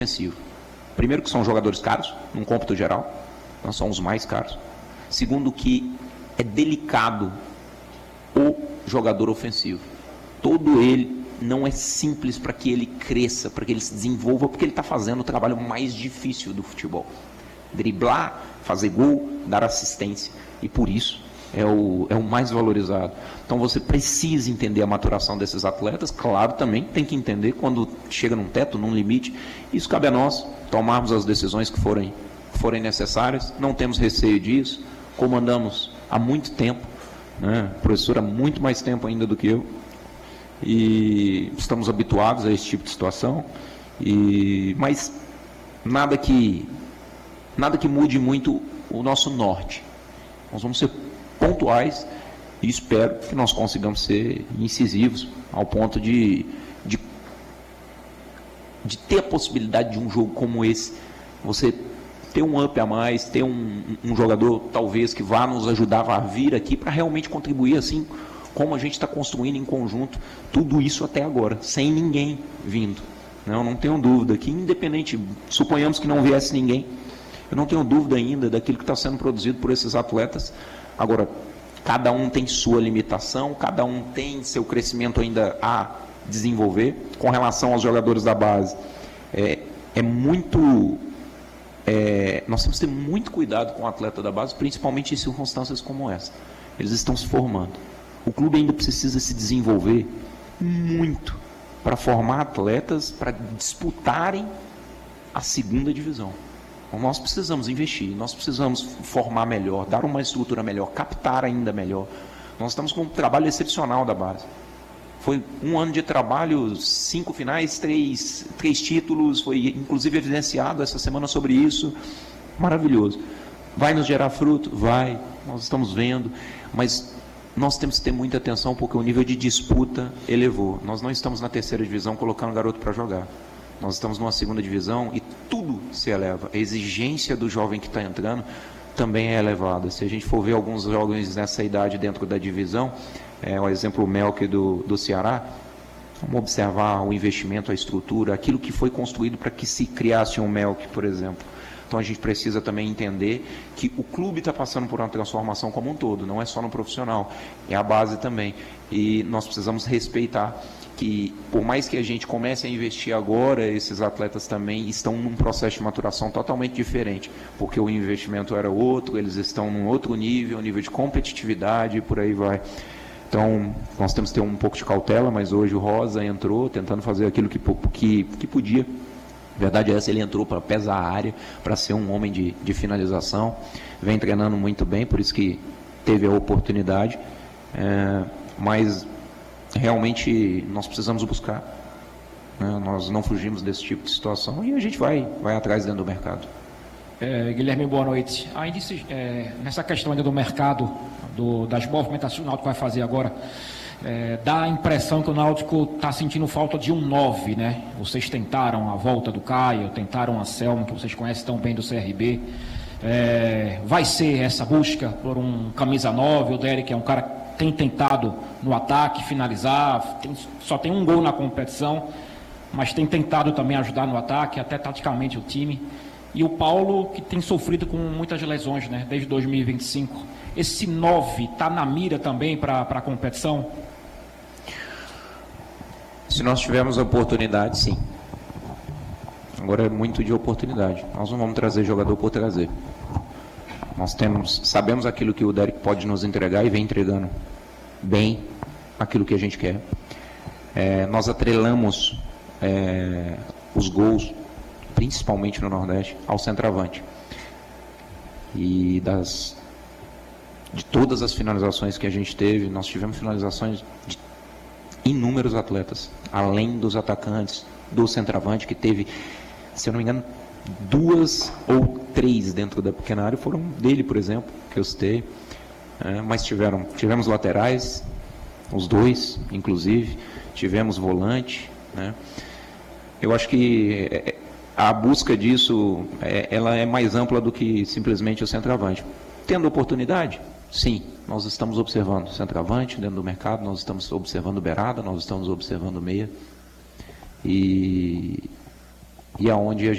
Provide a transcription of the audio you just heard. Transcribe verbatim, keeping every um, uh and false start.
ofensivo. Primeiro que são jogadores caros, num cômputo geral, não são os mais caros. Segundo que é delicado o jogador ofensivo. Todo ele não é simples para que ele cresça, para que ele se desenvolva, porque ele está fazendo o trabalho mais difícil do futebol. Driblar, fazer gol, dar assistência. E por isso é o, é o mais valorizado. Então você precisa entender a maturação desses atletas. Claro, também tem que entender quando chega num teto, num limite. Isso cabe a nós tomarmos as decisões que forem, forem necessárias. Não temos receio disso. Comandamos há muito tempo, né? O professor há muito mais tempo ainda do que eu. E estamos habituados a esse tipo de situação. E, mas nada que, nada que mude muito o nosso norte. Nós vamos ser pontuais e espero que nós consigamos ser incisivos ao ponto de, de, de ter a possibilidade de um jogo como esse, você ter um up a mais, ter um, um jogador talvez que vá nos ajudar a vir aqui para realmente contribuir assim como a gente está construindo em conjunto tudo isso até agora, sem ninguém vindo. Não, não tenho dúvida que independente, suponhamos que não viesse ninguém, eu não tenho dúvida ainda daquilo que está sendo produzido por esses atletas. Agora, cada um tem sua limitação, cada um tem seu crescimento ainda a desenvolver. Com relação aos jogadores da base, é, é muito... É, nós temos que ter muito cuidado com o atleta da base, principalmente em circunstâncias como essa. Eles estão se formando. O clube ainda precisa se desenvolver muito para formar atletas para disputarem a segunda divisão. Então, nós precisamos investir, nós precisamos formar melhor, dar uma estrutura melhor, captar ainda melhor. Nós estamos com um trabalho excepcional da base. Foi um ano de trabalho, cinco finais, três, três títulos, foi inclusive evidenciado essa semana sobre isso. Maravilhoso. Vai nos gerar fruto? Vai, nós estamos vendo, mas nós temos que ter muita atenção porque o nível de disputa elevou. Nós não estamos na terceira divisão colocando o garoto para jogar. Nós estamos numa segunda divisão e tudo se eleva. A exigência do jovem que está entrando também é elevada. Se a gente for ver alguns jovens nessa idade dentro da divisão, é, o exemplo Melk do, do Ceará, vamos observar o investimento, a estrutura, aquilo que foi construído para que se criasse um Melk, por exemplo. Então a gente precisa também entender que o clube está passando por uma transformação como um todo, não é só no profissional, é a base também. E nós precisamos respeitar que, por mais que a gente comece a investir agora, esses atletas também estão num processo de maturação totalmente diferente, porque o investimento era outro, eles estão num outro nível, um nível de competitividade e por aí vai. Então, nós temos que ter um pouco de cautela, mas hoje o Rosa entrou tentando fazer aquilo que, que, que podia. A verdade é essa, ele entrou para pesar a área, para ser um homem de, de finalização, vem treinando muito bem, por isso que teve a oportunidade, é, mas realmente nós precisamos buscar, né? Nós não fugimos desse tipo de situação e a gente vai, vai atrás dentro do mercado. É, Guilherme, boa noite. Ainda é, nessa questão ainda do mercado, do, das movimentações que o Náutico vai fazer agora, é, dá a impressão que o Náutico está sentindo falta de um nove, né? Vocês tentaram a volta do Caio, tentaram a Selma, que vocês conhecem tão bem do C R B. É, vai ser essa busca por um camisa nove? O Derek é um cara que tem tentado no ataque, finalizar, tem, só tem um gol na competição, mas tem tentado também ajudar no ataque, até taticamente o time. E o Paulo, que tem sofrido com muitas lesões, né, desde dois mil e vinte e cinco. Esse nove está na mira também para a competição? Se nós tivermos a oportunidade, sim. Agora é muito de oportunidade. Nós não vamos trazer jogador por trazer. Nós temos, sabemos aquilo que o Derek pode nos entregar e vem entregando bem aquilo que a gente quer. É, nós atrelamos é, os gols, principalmente no Nordeste, ao centroavante. E das, de todas as finalizações que a gente teve, nós tivemos finalizações de inúmeros atletas, além dos atacantes, do centroavante, que teve, se eu não me engano, duas ou três dentro da pequena área, foram dele, por exemplo, que eu citei, é, mas tiveram, tivemos laterais, os dois, inclusive, tivemos volante, né? Eu acho que a busca disso, é, ela é mais ampla do que simplesmente o centroavante. Tendo oportunidade, sim, nós estamos observando centroavante dentro do mercado, nós estamos observando beirada, nós estamos observando meia, e, e aonde a gente